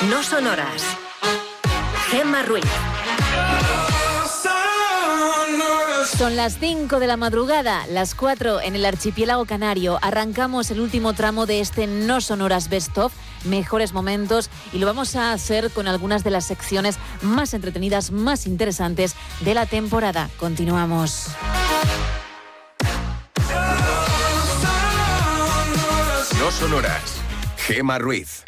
No sonoras. Gemma Ruiz. Son las 5 de la madrugada, las 4 en el archipiélago canario. Arrancamos el último tramo de este No Sonoras Best of, mejores momentos, y lo vamos a hacer con algunas de las secciones más entretenidas, más interesantes de la temporada. Continuamos. No sonoras. Gemma Ruiz.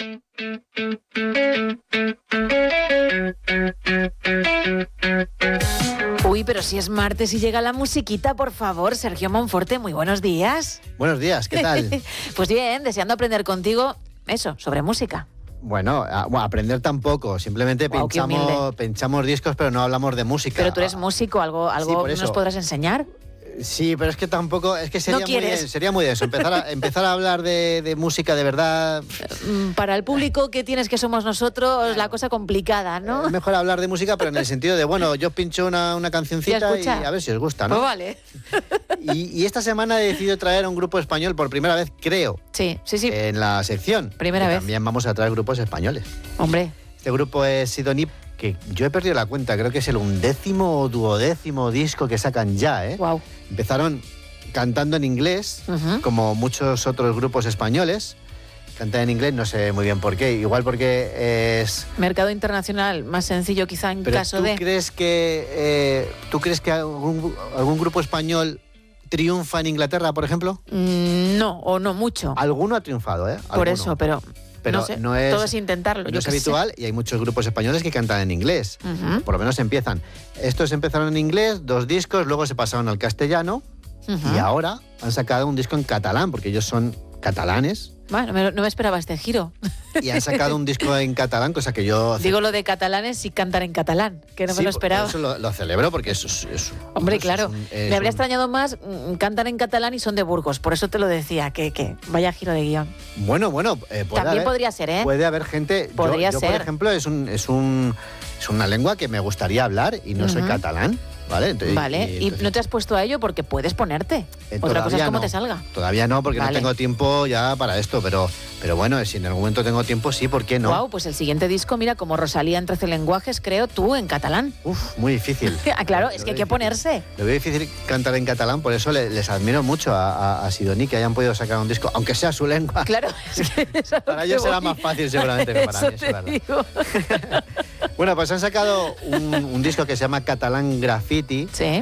Uy, pero si es martes y llega la musiquita, por favor, Sergio Monforte, muy buenos días. Buenos días, ¿qué tal? Pues bien, deseando aprender contigo, eso, sobre música. Bueno, aprender tampoco, simplemente pinchamos discos, pero no hablamos de música. Pero tú eres músico, algo sí, nos podrás enseñar. Sí, pero es que tampoco, es que sería muy denso. Empezar a hablar de música de verdad. Para el público que tienes que somos nosotros, la cosa complicada, ¿no? Es mejor hablar de música, pero en el sentido de, bueno, yo pincho una cancioncita y a ver si os gusta, ¿no? Pues vale. Y esta semana he decidido traer a un grupo español por primera vez, creo. Sí. En la sección. Primera vez. También vamos a traer grupos españoles. Hombre. Este grupo es Sidoní, que yo he perdido la cuenta, creo que es el 11º o 12º disco que sacan ya, ¿eh? Wow. Empezaron cantando en inglés, como muchos otros grupos españoles. Cantan en inglés, no sé muy bien por qué. Igual porque es... Mercado internacional, más sencillo quizá en caso de... ¿Tú crees que algún grupo español triunfa en Inglaterra, por ejemplo? No, o no mucho. Alguno ha triunfado, ¿eh? Por eso, pero no sé, todo es intentarlo. No es habitual y hay muchos grupos españoles que cantan en inglés. Por lo menos empiezan. Estos empezaron en inglés, 2 discos, luego se pasaron al castellano y ahora han sacado un disco en catalán, porque ellos son catalanes. Bueno, no me esperaba este giro. Y han sacado un disco en catalán, cosa que yo... Digo lo de catalanes y cantar en catalán, que no me lo esperaba. Eso lo celebro, porque eso es... Hombre, claro. Me habría extrañado más cantar en catalán y son de Burgos. Por eso te lo decía, que vaya giro de guión. Bueno. También podría ser, ¿eh? Puede haber gente... Podría yo ser. Por ejemplo, es una lengua que me gustaría hablar y no soy catalán. ¿Vale? Y no te has puesto a ello porque puedes ponerte. Otra cosa es cómo te salga. Todavía no, porque no tengo tiempo ya para esto, pero bueno, si en algún momento tengo tiempo, sí, ¿por qué no? Wow, pues el siguiente disco, mira, como Rosalía en 13 lenguajes, creo, tú en catalán. Uf, muy difícil. Claro, es que hay que ponerse. Lo veo difícil cantar en catalán, por eso les admiro mucho a Sidoní que hayan podido sacar un disco, aunque sea su lengua. Claro, es que para ellos será más fácil seguramente que para mí, eso digo. Bueno, pues han sacado un disco que se llama Catalán Graffiti. Sí.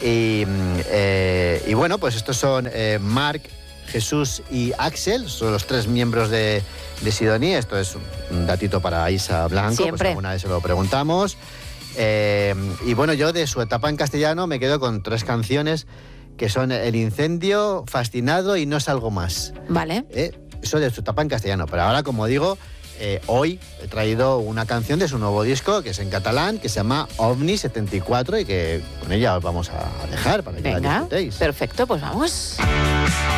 Y bueno, pues estos son Marc, Jesús y Axel, son los 3 miembros de Sidoní. Esto es un datito para Isa Blanco, siempre. Pues alguna vez se lo preguntamos. Y bueno, yo de su etapa en castellano me quedo con 3 canciones que son El incendio, Fascinado y No salgo más. Vale. Eso de su etapa en castellano, pero ahora, como digo... hoy he traído una canción de su nuevo disco, que es en catalán, que se llama OVNI 74 y que con ella os vamos a dejar para que la disfrutéis. Perfecto, pues vamos.